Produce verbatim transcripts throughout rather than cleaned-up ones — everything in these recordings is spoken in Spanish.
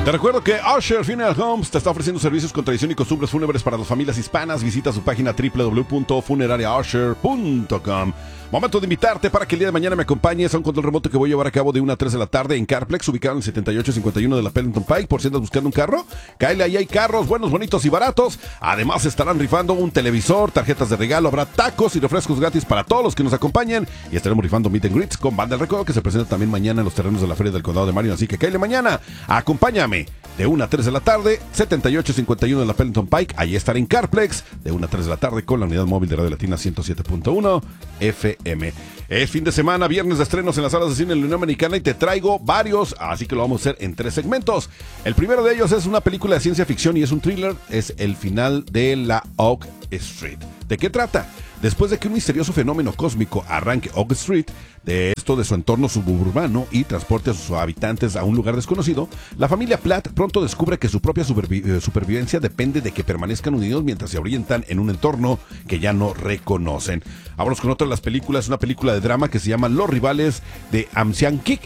Te recuerdo que Usher Funeral Homes te está ofreciendo servicios con tradición y costumbres fúnebres para las familias hispanas. Visita su página doble u doble u doble u punto funeraria usher punto com. Momento de invitarte para que el día de mañana me acompañes a un control remoto que voy a llevar a cabo de una a tres de la tarde en Carplex, ubicado en el setenta y ocho cincuenta y uno de la Pendleton Pike. Por si andas buscando un carro, cáele, ahí hay carros buenos, bonitos y baratos. Además estarán rifando un televisor, tarjetas de regalo, habrá tacos y refrescos gratis para todos los que nos acompañen. Y estaremos rifando meet and greets con Banda del Recodo, que se presenta también mañana en los terrenos de la Feria del Condado de Marion. Así que cáele mañana, acompáñame de una a tres de la tarde, setenta y ocho cincuenta y uno de la Pendleton Pike. Ahí estaré en Carplex de una a tres de la tarde con la unidad móvil de Radio Latina ciento siete punto uno F M. Es fin de semana, viernes de estrenos en las salas de cine en la Unión Americana y te traigo varios, así que lo vamos a hacer en tres segmentos. El primero de ellos es una película de ciencia ficción y es un thriller, es El final de la Oak Street. ¿De qué trata? Después de que un misterioso fenómeno cósmico arranque Oak Street, de esto de su entorno suburbano y transporte a sus habitantes a un lugar desconocido, la familia Platt pronto descubre que su propia supervi- eh, supervivencia depende de que permanezcan unidos mientras se orientan en un entorno que ya no reconocen. Vámonos con otra de las películas, una película de drama que se llama Los Rivales de Amsian Kik.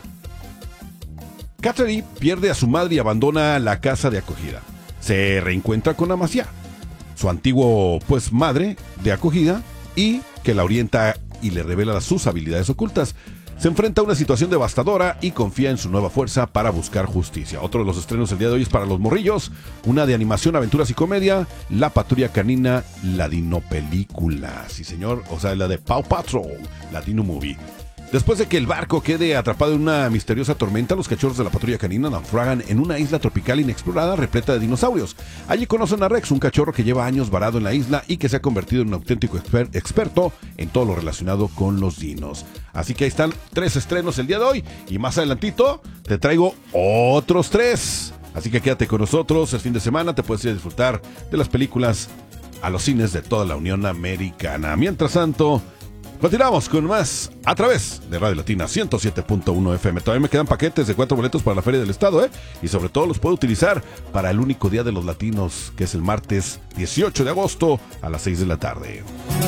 Catherine pierde a su madre y abandona la casa de acogida. Se reencuentra con Amasia, su antiguo pues madre de acogida, y que la orienta y le revela sus habilidades ocultas. Se enfrenta a una situación devastadora y confía en su nueva fuerza para buscar justicia. Otro de los estrenos el día de hoy es para los morrillos, una de animación, aventuras y comedia, La Patrulla Canina Ladino Película. Sí, señor, o sea, la de Paw Patrol, Ladino Movie. Después de que el barco quede atrapado en una misteriosa tormenta, los cachorros de la patrulla canina naufragan en una isla tropical inexplorada repleta de dinosaurios. Allí conocen a Rex, un cachorro que lleva años varado en la isla y que se ha convertido en un auténtico exper- experto en todo lo relacionado con los dinos. Así que ahí están tres estrenos el día de hoy y más adelantito te traigo otros tres. Así que quédate con nosotros el fin de semana, te puedes ir a disfrutar de las películas a los cines de toda la Unión Americana. Mientras tanto, continuamos con más a través de Radio Latina ciento siete punto uno F M. Todavía me quedan paquetes de cuatro boletos para la Feria del Estado, ¿eh? Y sobre todo los puedo utilizar para el único día de los latinos, que es el martes dieciocho de agosto a las seis de la tarde.